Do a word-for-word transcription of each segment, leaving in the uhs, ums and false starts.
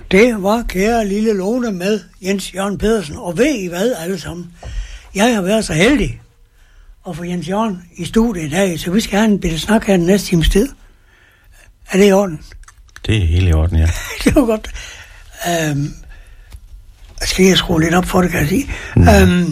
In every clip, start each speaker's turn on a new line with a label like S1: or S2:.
S1: Det var kære lille Lone med Jens Jørgen Pedersen. Og ved I hvad, alle sammen? Jeg har været så heldig at få Jens Jørgen i studiet i dag, så vi skal have en bitte snak her den næste times tid. Er det i orden? Det er helt i orden, ja. Det var godt. Øhm, jeg skal lige skrue lidt op for det, kan jeg sige. Mm. Øhm,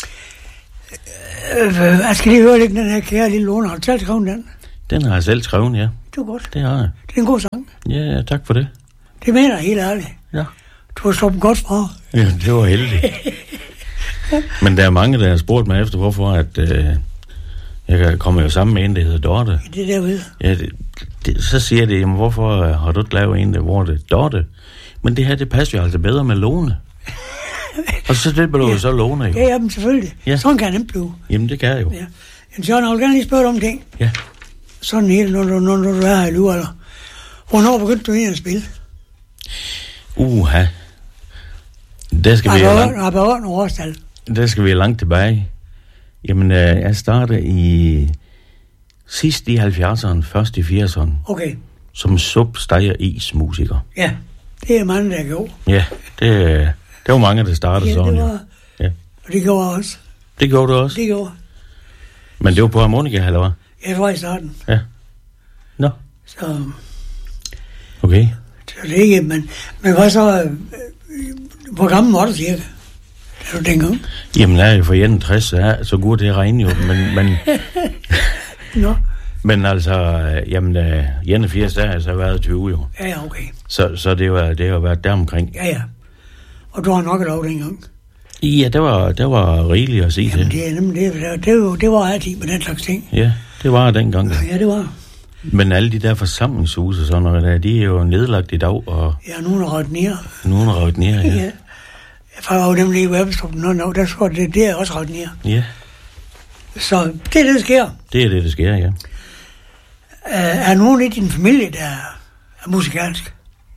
S1: øh, jeg skal lige høre lidt den her kære lille Lone. Har du selv skrevet den? Den har jeg selv skrevet, ja. Det var godt. Det har jeg. Det er en god sang. Ja, tak for det. Det mener jeg helt ærligt. Ja. Du har slået dem godt fra. Ja, det var heldigt. Men der er mange, der har spurgt mig efter, hvorfor at, øh, jeg kommer jo sammen med en, der hedder Dorte. Det der ved. Ja, det, det, så siger det, jamen, hvorfor har du ikke lavet en, der hvor det er Dorte? Men det her, det passer jo altså bedre med Lone. Og så det bliver du ja. Så Lone, jo. Ja, jamen selvfølgelig. Ja. Sådan kan det blive. Jamen, det kan jeg jo. Ja. Men Søren, jeg vil gerne lige spørge dig om ting. Ja. Sådan helt, når du, når, når du er her i liv, eller? Hvornår begyndte du egentlig at spille? Uha. Der skal vi langt... Jeg har nogle årstal. Der skal vi langt tilbage. Jamen, øh, jeg startede i... Sidst i halvfjerdserne, først i firserne. Okay. Som sup, steger, is musiker. Ja, det er mange, der gjorde. Ja, det, det var mange, der startede ja, sådan. Det var... Ja, og det gjorde jeg også. Det gjorde du også? Det gjorde. Men det var på harmonika, eller hvad? Ja, det var i starten. Ja. Nå. Så... Okay. Så det er ikke, men, men hvad så... Øh, hvor gammel var du cirka? Da du dengang? Jamen, jeg er jo for enogtres, så, så går det regne jo, men... men Nå. Men altså, jamen, enogfirs, der har jeg så været tyve jo. Ja, ja, okay. Så, så det, var, det har været deromkring. Ja, ja. Og du har nok lov dengang? Ja, det var, det var rigeligt at sige jamen, det. Jamen, det, det, det, det var altid med den slags ting. Ja, det var dengang. Ja, det var. Men alle de der forsamlingshuse og sådan noget der, de er jo nedlagt i dag. Og ja, nogen er røget ned. Nogen er røget ned, ja. Ja. Jeg var jo nemlig i Webbestrup, nå, nå, der så det, det er også røget ned. Ja. Så det er det, der sker. Det er det, der sker, ja. Er, er nogen i din familie, der er musikalsk?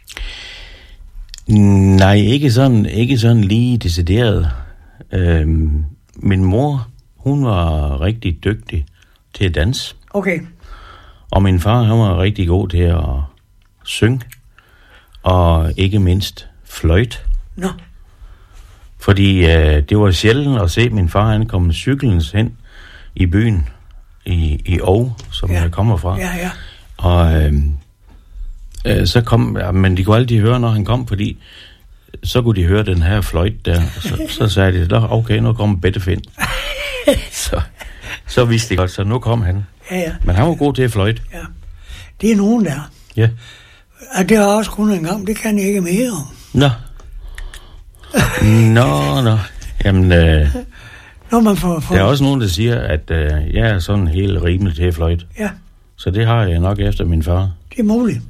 S1: Nej, ikke sådan, ikke sådan lige decideret. Øhm, min mor, hun var rigtig dygtig til at danse. Okay. Og min far, han var rigtig god til at synge. Og ikke mindst fløjt. Nå. Fordi øh, det var sjældent at se min far, han kom cyklens hen i byen i, i Aarhus, som ja. Jeg kommer fra. Ja, ja. Og øh, øh, så kom, ja, men de kunne altid høre, når han kom, fordi så kunne de høre den her fløjt der. Så, så sagde de, okay, nu kommer Bettefind. så, så vidste de godt, så nu kom han. Ja, ja. Men han var god til at fløjte. Ja. Det er nogen der. Ja. Og det har også kun en gang, det kan jeg ikke mere om. Nå. Nå, nå. Jamen, øh, Nå, man får, får... der er også nogen, der siger, at øh, jeg er sådan helt rimelig til at fløjte. Ja. Så det har jeg nok efter min far. Det er muligt.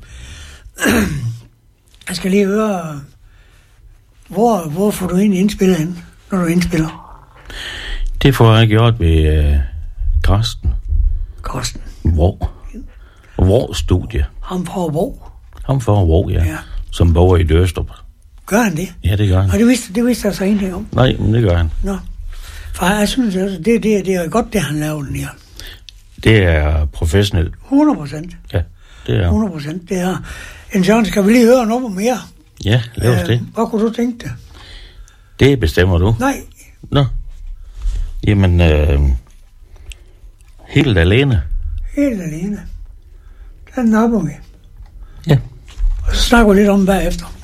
S1: Jeg skal lige høre, hvor, hvor får du egentlig indspillet hen, når du indspiller? Det får jeg gjort ved øh, Karsten. Karsten? Hvor? Hvor studie. Ham fra hvor? Ham fra hvor, ja. ja. Som bor i Dørstrup. Gør han det? Ja, det gør han. Og det vidste, det vidste jeg så egentlig om. Nej, men det gør han. Nå. For jeg synes, at det, det, det er godt, det han laver den her. Det er professionelt. hundrede procent. Ja, det er. hundrede procent, det er. En Søren, skal vi lige høre noget mere? Ja, lad os øh, det. Hvad kunne du tænke det? Det bestemmer du. Nej. Nå. Jamen, øh, helt alene. Helt alene. Den napper vi. Ja. Og så snakker vi lidt om bagefter.